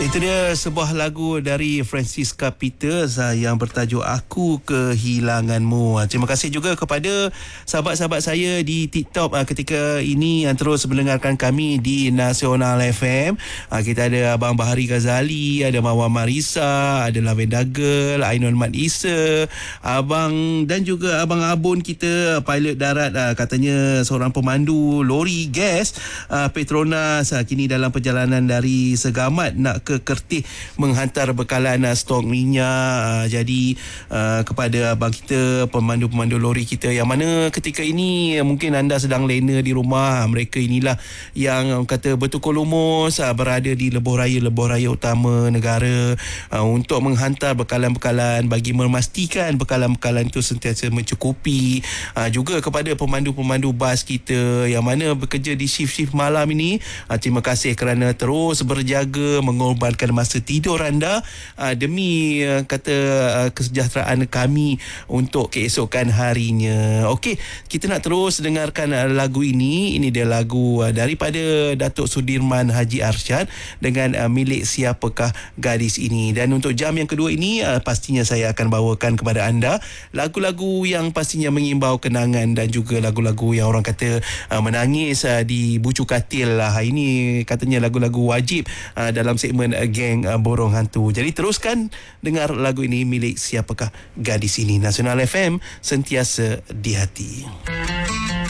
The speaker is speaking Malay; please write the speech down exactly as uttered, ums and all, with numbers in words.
Itu dia sebuah lagu dari Francisca Peters uh, yang bertajuk Aku Kehilanganmu. Uh, terima kasih juga kepada sahabat-sahabat saya di TikTok uh, ketika ini yang terus mendengarkan kami di Nasional F M. Uh, kita ada Abang Bahari Ghazali, ada Mawar Marisa, ada Lavenda Girl, Ainul Mat Isa, Abang dan juga Abang Abun kita, pilot darat, uh, katanya seorang pemandu lori gas uh, Petronas, uh, kini dalam perjalanan dari Segamat nak ke Kertih menghantar bekalan uh, stok minyak. Uh, jadi uh, kepada abang kita, pemandu-pemandu lori kita yang mana ketika ini uh, mungkin anda sedang lena di rumah, mereka inilah yang uh, kata bertukar lumus uh, berada di lebuh raya-lebuh raya utama negara uh, untuk menghantar bekalan-bekalan bagi memastikan bekalan-bekalan itu sentiasa mencukupi. Uh, juga kepada pemandu-pemandu bas kita yang mana bekerja di shift-shift malam ini, uh, terima kasih kerana terus berjaga mengorbankan masa tidur anda uh, demi uh, kata uh, kesejahteraan kami untuk keesokan harinya. Okey, kita nak terus dengarkan uh, lagu ini. Ini dia lagu uh, daripada Datuk Sudirman Haji Arsyad dengan uh, Milik Siapakah Gadis Ini. Dan untuk jam yang kedua ini uh, pastinya saya akan bawakan kepada anda lagu-lagu yang pastinya mengimbau kenangan dan juga lagu-lagu yang orang kata uh, menangis uh, di bucu katil lah. Ini katanya lagu-lagu wajib uh, dalam segmen geng uh, Borong Hantu. Jadi teruskan dengar lagu ini, Milik Siapakah Gadis Ini. Nasional F M, sentiasa di hati.